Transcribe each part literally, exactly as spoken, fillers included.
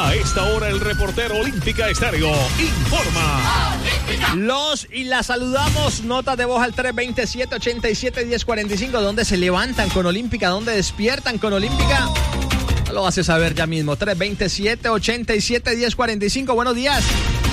A esta hora el reportero Olímpica Estéreo informa. Los y las saludamos. Notas de voz al tres veintisiete, ochenta y siete, diez cuarenta y cinco. ¿Dónde se levantan con Olímpica? ¿Dónde despiertan con Olímpica? Lo hace saber ya mismo. tres veintisiete, ochenta y siete, diez cuarenta y cinco. Buenos días.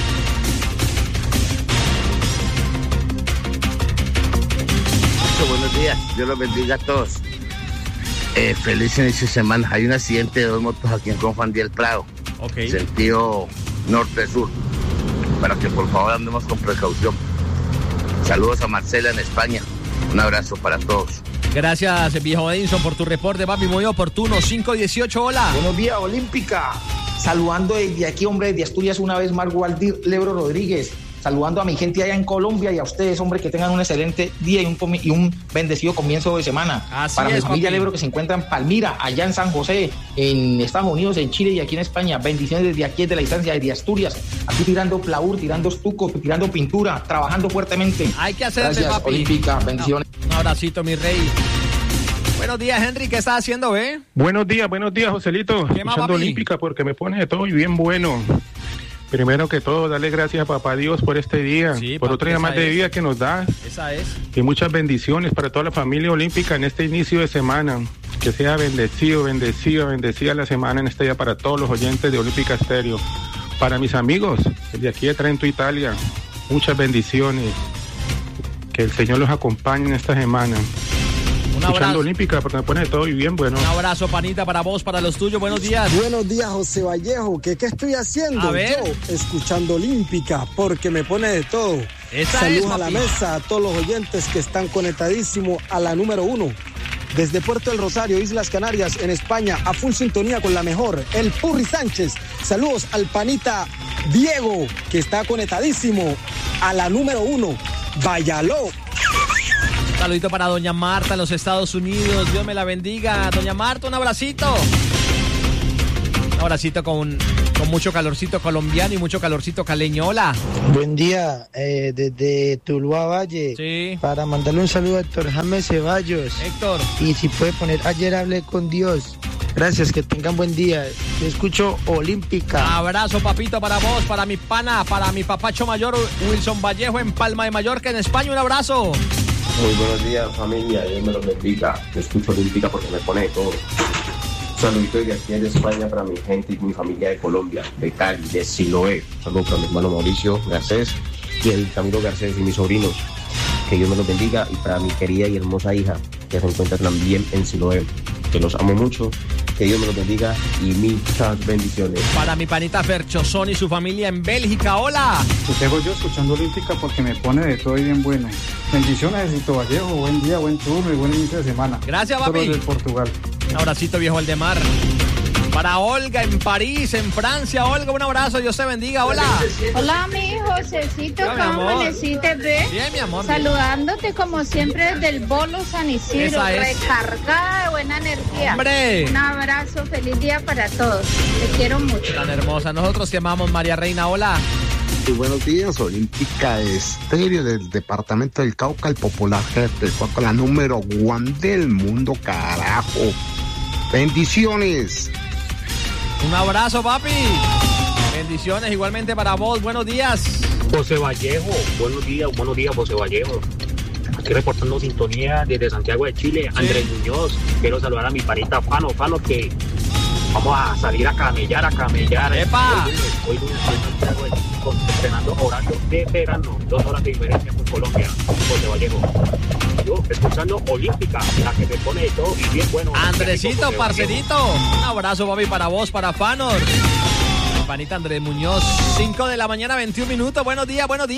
Buenos días. Dios los bendiga a todos. Eh, feliz inicio de semana. Hay un accidente de dos motos aquí en San Juan del Prado. Okay. Sentido norte-sur. Para que por favor andemos con precaución. Saludos a Marcela en España. Un abrazo para todos. Gracias, viejo Edinson, por tu reporte, papi, muy oportuno. cinco dieciocho, hola. Buenos días, Olímpica. Saludando desde aquí, hombre, desde Asturias, una vez más, Waldir Lebro Rodríguez. Saludando a mi gente allá en Colombia y a ustedes, hombre, que tengan un excelente día y un, comi- y un bendecido comienzo de semana. Así Para es, mi familia papi. Lebro, que se encuentra en Palmira, allá en San José, en Estados Unidos, en Chile y aquí en España. Bendiciones desde aquí, desde la distancia, desde Asturias. Aquí tirando plaur, tirando estuco, tirando pintura, trabajando fuertemente. Hay que hacerle, Gracias, papi. Olímpica, bendiciones. Un abracito, mi rey. Buenos días, Henry, ¿qué estás haciendo, eh? Buenos días, buenos días, Joselito. ¿Qué más, Escuchando papi? Olímpica porque me pone de todo y bien bueno. Primero que todo, darle gracias a Papá Dios por este día, Sí, por papi, otro día esa más de es. vida que nos da Esa es. y muchas bendiciones para toda la familia olímpica en este inicio de semana. Que sea bendecido, bendecido, bendecida la semana en este día para todos los oyentes de Olímpica Estéreo. Para mis amigos de aquí de Trento, Italia, muchas bendiciones. Que el Señor los acompañe en esta semana. Un Escuchando abrazo. Olímpica porque me pone de todo y bien bueno. Un abrazo, panita, para vos, para los tuyos. Buenos días. Buenos días, José Vallejo. ¿Qué, qué estoy haciendo? A ver. Yo, escuchando Olímpica, porque me pone de todo. Esa Saludos es, a la papi. mesa, a todos los oyentes que están conectadísimos a la número uno. Desde Puerto del Rosario, Islas Canarias, en España, a full sintonía con la mejor, el Purri Sánchez. Saludos al panita Diego, que está conectadísimo a la número uno. Váyalo. Saludito para doña Marta en los Estados Unidos. Dios me la bendiga. Doña Marta, un abracito. Un abracito con, con mucho calorcito colombiano y mucho calorcito caleño. Hola. Buen día, eh, desde Tuluá Valle. Sí. Para mandarle un saludo a Héctor James Ceballos. Héctor. Y si puede poner ayer hablé con Dios. Gracias, que tengan buen día. Yo escucho Olímpica. Abrazo, papito, para vos, para mi pana, para mi papacho mayor, Wilson Vallejo, en Palma de Mallorca, en España. Un abrazo. Muy buenos días, familia. Dios me los bendiga. Yo escucho Olímpica porque me pone de todo. Saludito desde aquí de España para mi gente y mi familia de Colombia, de Cali, de Siloé. Saludos para mi hermano Mauricio Garcés y el Camilo Garcés y mis sobrinos. Que Dios me los bendiga. Y para mi querida y hermosa hija, que se encuentra también en Siloé. Que los amo mucho. Que Dios me los bendiga y muchas bendiciones. Para mi panita Ferchosón y su familia en Bélgica. Hola. Pues tengo yo escuchando Olímpica porque me pone de todo y bien bueno. Bendiciones, Edito Vallejo. Buen día, buen turno y buen inicio de semana. Gracias, papi. Solo de Portugal. Un abracito, viejo Aldemar. Para Olga en París, en Francia. Olga, un abrazo. Dios te bendiga. Hola. Hola, mi Josecito. Hola, mi ¿Cómo amor. amaneciste, ve? Bien, mi amor. Saludándote como siempre desde el Bolo San Isidro. Esa es. Recargada de buena energía. ¡Hombre! Un abrazo. Feliz día para todos. Te quiero mucho. Tan hermosa. Nosotros te amamos, María Reina. Hola. Muy buenos días, Olímpica Estéreo del departamento del Cauca, el popular jefe, con la número one del mundo, carajo. Bendiciones. Un abrazo, papi. Bendiciones igualmente para vos. Buenos días. José Vallejo, buenos días, buenos días, José Vallejo. Aquí reportando sintonía desde Santiago de Chile. Sí. Andrés Muñoz, quiero saludar a mi panita Fano, Fano, que vamos a salir a camellar, a camellar. ¡Epa! Hoy lunes, hoy lunes en Santiago de Chile, estrenando horario de verano, dos horas de diferencia con Colombia, José Vallejo. Yo, escuchando Olímpica, la que me pone de todo y bien bueno. Andresito, parcerito. Un abrazo, papi, para vos, para Fanor. Mi panita Andrés Muñoz. cinco de la mañana, veintiún minutos. Buenos días, buenos días.